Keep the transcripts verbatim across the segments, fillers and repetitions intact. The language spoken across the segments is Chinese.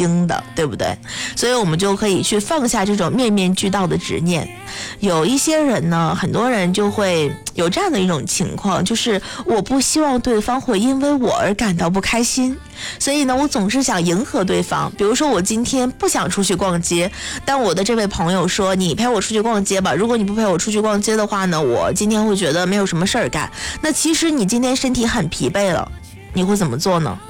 经的，对不对？所以我们就可以去放下这种面面俱到的执念。有一些人呢，很多人就会有这样的一种情况，就是我不希望对方会因为我而感到不开心，所以呢，我总是想迎合对方。比如说我今天不想出去逛街，但我的这位朋友说你陪我出去逛街吧，如果你不陪我出去逛街的话呢，我今天会觉得没有什么事儿干。那其实你今天身体很疲惫了，你会怎么做呢？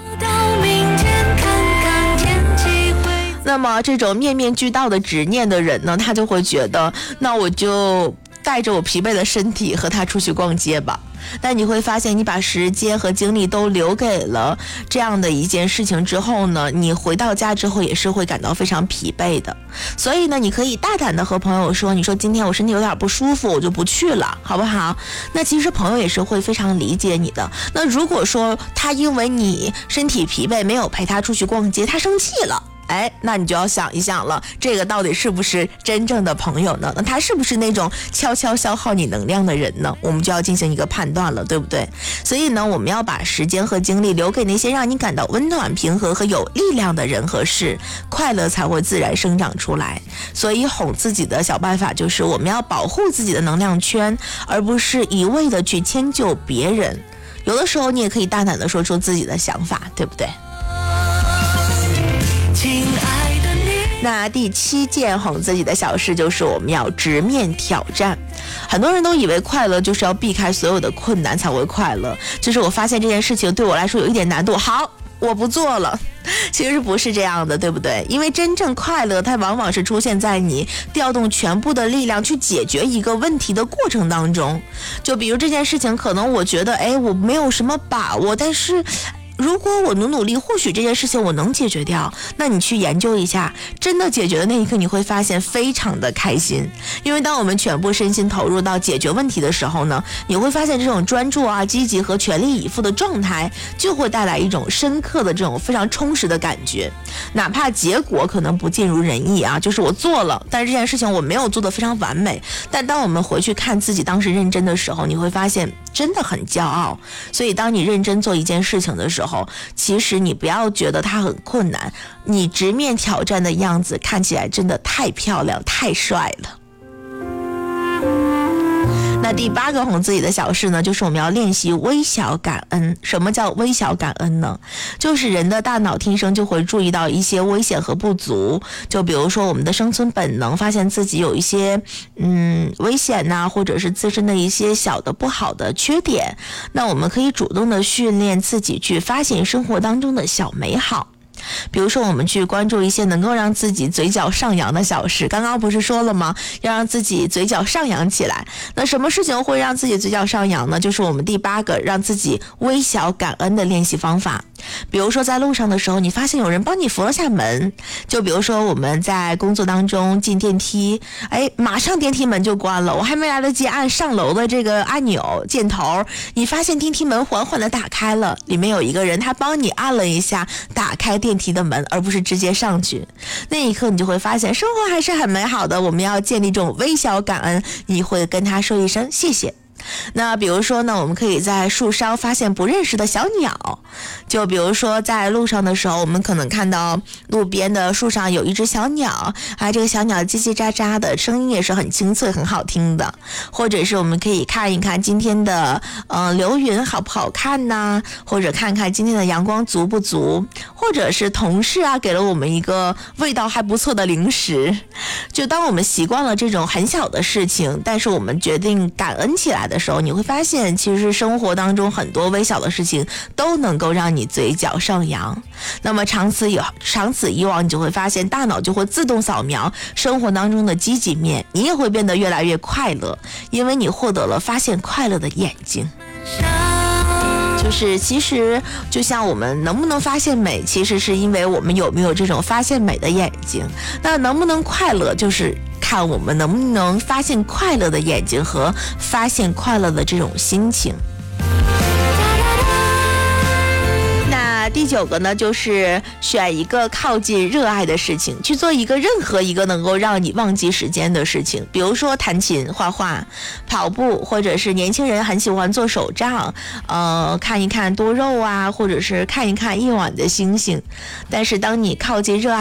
那么这种面面俱到的执念的人呢，他就会觉得那我就带着我疲惫的身体和他出去逛街吧。但你会发现你把时间和精力都留给了这样的一件事情之后呢，你回到家之后也是会感到非常疲惫的。所以呢，你可以大胆的和朋友说，你说今天我身体有点不舒服，我就不去了，好不好？那其实朋友也是会非常理解你的。那如果说他因为你身体疲惫没有陪他出去逛街，他生气了，哎，那你就要想一想了，这个到底是不是真正的朋友呢？那他是不是那种悄悄消耗你能量的人呢？我们就要进行一个判断了，对不对？所以呢，我们要把时间和精力留给那些让你感到温暖、平和和有力量的人和事，快乐才会自然生长出来。所以哄自己的小办法就是，我们要保护自己的能量圈，而不是一味的去迁就别人。有的时候你也可以大胆的说出自己的想法，对不对？那第七件哄自己的小事就是我们要直面挑战。很多人都以为快乐就是要避开所有的困难才会快乐，就是我发现这件事情对我来说有一点难度，好，我不做了。其实不是这样的，对不对？因为真正快乐它往往是出现在你调动全部的力量去解决一个问题的过程当中。就比如这件事情可能我觉得哎，我没有什么把握，但是如果我努努力，或许这件事情我能解决掉。那你去研究一下，真的解决的那一刻，你会发现非常的开心。因为当我们全部身心投入到解决问题的时候呢，你会发现这种专注啊、积极和全力以赴的状态，就会带来一种深刻的这种非常充实的感觉。哪怕结果可能不尽如人意啊，就是我做了，但是这件事情我没有做得非常完美。但当我们回去看自己当时认真的时候，你会发现真的很骄傲。所以当你认真做一件事情的时候，其实你不要觉得它很困难，你直面挑战的样子看起来真的太漂亮太帅了。那第八个哄自己的小事呢，就是我们要练习微小感恩。什么叫微小感恩呢？就是人的大脑天生就会注意到一些危险和不足，就比如说我们的生存本能发现自己有一些嗯危险呐、啊，或者是自身的一些小的不好的缺点，那我们可以主动的训练自己去发现生活当中的小美好。比如说我们去关注一些能够让自己嘴角上扬的小事，刚刚不是说了吗？要让自己嘴角上扬起来。那什么事情会让自己嘴角上扬呢？就是我们第八个让自己微小感恩的练习方法。比如说在路上的时候，你发现有人帮你扶了下门，就比如说我们在工作当中进电梯，哎，马上电梯门就关了，我还没来得及按上楼的这个按钮箭头，你发现电梯门缓缓的打开了，里面有一个人他帮你按了一下打开电梯的门，而不是直接上去。那一刻你就会发现生活还是很美好的。我们要建立这种微小感恩，你会跟他说一声谢谢。那比如说呢，我们可以在树梢发现不认识的小鸟，就比如说在路上的时候，我们可能看到路边的树上有一只小鸟，啊，这个小鸟叽叽喳喳的声音也是很清脆很好听的。或者是我们可以看一看今天的呃流云好不好看呢，或者看看今天的阳光足不足，或者是同事啊给了我们一个味道还不错的零食。就当我们习惯了这种很小的事情，但是我们决定感恩起来的时候，你会发现其实生活当中很多微小的事情都能够让你嘴角上扬。那么长此以长此以往，你就会发现大脑就会自动扫描生活当中的积极面，你也会变得越来越快乐，因为你获得了发现快乐的眼睛。就是其实就像我们能不能发现美，其实是因为我们有没有这种发现美的眼睛。那能不能快乐，就是看我们能不能发现快乐的眼睛和发现快乐的这种心情。那第九个呢，就是选一个靠近热爱的事情，去做一个任何一个能够让你忘记时间的事情。比如说弹琴、画画、跑步，或者是年轻人很喜欢做手账，呃，看一看多肉啊，或者是看一看夜晚的星星。但是当你靠近热爱